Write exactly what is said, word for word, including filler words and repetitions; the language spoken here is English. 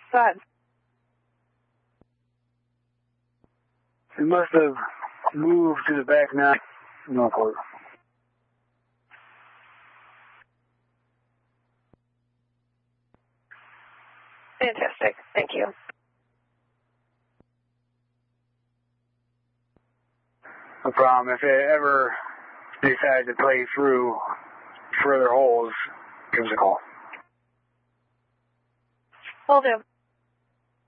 Go ahead. It must have moved to the back nine northward. Fantastic. Thank you. No problem. If it ever decides to play through further holes, give us a call. Will do.